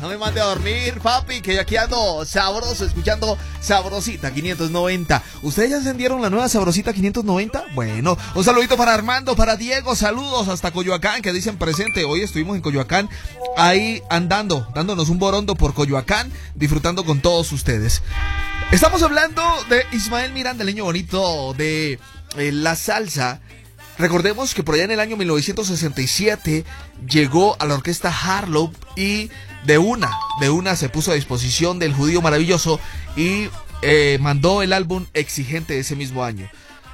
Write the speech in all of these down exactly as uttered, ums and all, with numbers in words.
no me mande a dormir, papi, que yo aquí ando sabroso, escuchando Sabrosita quinientos noventa. ¿Ustedes ya encendieron la nueva Sabrosita quinientos noventa? Bueno, un saludito para Armando, para Diego, saludos hasta Coyoacán, que dicen presente. Hoy estuvimos en Coyoacán, ahí andando, dándonos un borondo por Coyoacán, disfrutando con todos ustedes. Estamos hablando de Ismael Miranda, el niño bonito de eh, la salsa. Recordemos que por allá en el año mil novecientos sesenta y siete llegó a la orquesta Harlow y de una, de una se puso a disposición del Judío Maravilloso y eh, mandó el álbum Exigente de ese mismo año.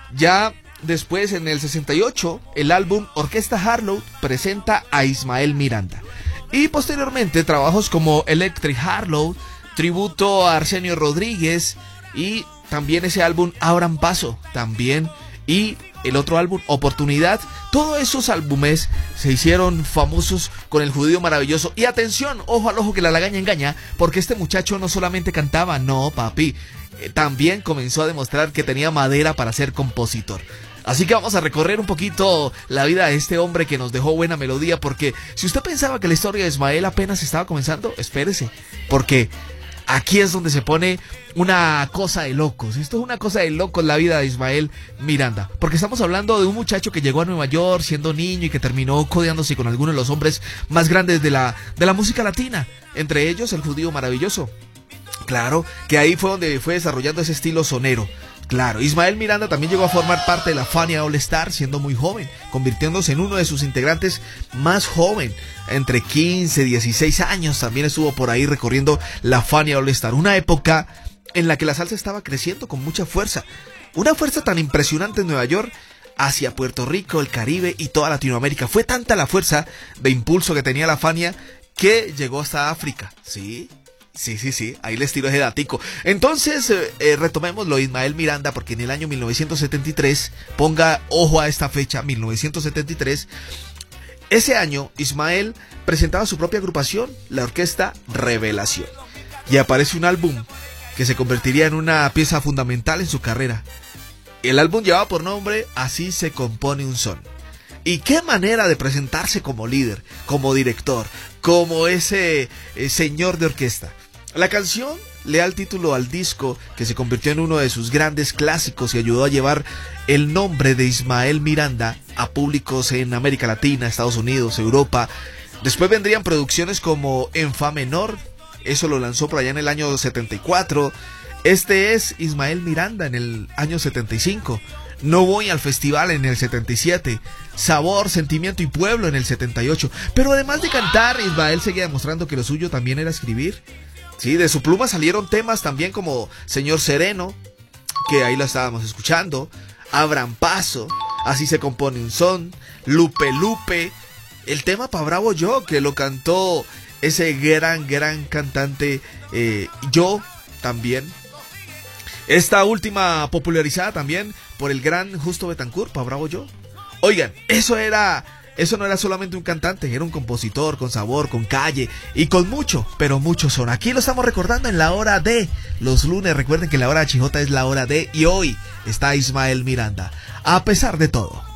Ya después, en el sesenta y ocho, el álbum Orquesta Harlow presenta a Ismael Miranda. Y posteriormente trabajos como Electric Harlow, tributo a Arsenio Rodríguez y también ese álbum Abran Paso, también, y el otro álbum Oportunidad. Todos esos álbumes se hicieron famosos con el Judío Maravilloso. Y atención, ojo al ojo que la lagaña engaña, porque este muchacho no solamente cantaba, no papi, eh, también comenzó a demostrar que tenía madera para ser compositor. Así que vamos a recorrer un poquito la vida de este hombre que nos dejó buena melodía, porque si usted pensaba que la historia de Ismael apenas estaba comenzando, espérese, porque aquí es donde se pone una cosa de locos. Esto es una cosa de locos, la vida de Ismael Miranda, porque estamos hablando de un muchacho que llegó a Nueva York siendo niño y que terminó codeándose con algunos de los hombres más grandes de la, de la música latina, entre ellos el Judío Maravilloso. Claro, que ahí fue donde fue desarrollando ese estilo sonero. Claro, Ismael Miranda también llegó a formar parte de la Fania All Star siendo muy joven, convirtiéndose en uno de sus integrantes más joven, entre quince y dieciséis años. También estuvo por ahí recorriendo la Fania All Star, una época en la que la salsa estaba creciendo con mucha fuerza, una fuerza tan impresionante en Nueva York, hacia Puerto Rico, el Caribe y toda Latinoamérica. Fue tanta la fuerza de impulso que tenía la Fania que llegó hasta África, ¿sí? Sí, sí, sí, ahí les tiro ese datico. Entonces, eh, eh, retomemos lo de Ismael Miranda, porque en el año mil novecientos setenta y tres, ponga ojo a esta fecha, mil novecientos setenta y tres, ese año Ismael presentaba su propia agrupación, la orquesta Revelación, y aparece un álbum que se convertiría en una pieza fundamental en su carrera. El álbum llevaba por nombre Así se compone un son. Y qué manera de presentarse como líder, como director, como ese eh, señor de orquesta. La canción le da el título al disco, que se convirtió en uno de sus grandes clásicos y ayudó a llevar el nombre de Ismael Miranda a públicos en América Latina, Estados Unidos, Europa. Después vendrían producciones como En Fa menor, eso lo lanzó por allá en el año setenta y cuatro. Este es Ismael Miranda en el año setenta y cinco. No voy al festival en el setenta y siete, Sabor, Sentimiento y Pueblo en el setenta y ocho. Pero además de cantar, Ismael seguía demostrando que lo suyo también era escribir. Sí, de su pluma salieron temas también como Señor Sereno, que ahí lo estábamos escuchando, Abran Paso, Así se compone un son, Lupe Lupe, el tema Pa' Bravo Yo, que lo cantó ese gran, gran cantante eh, Yo también. Esta última popularizada también por el gran Justo Betancourt, Pa' Bravo Yo. Oigan, eso era, eso no era solamente un cantante, era un compositor con sabor, con calle y con mucho, pero mucho son. Aquí lo estamos recordando en la hora de los lunes. Recuerden que la hora de Chijota es la hora de, y hoy está Ismael Miranda, a pesar de todo.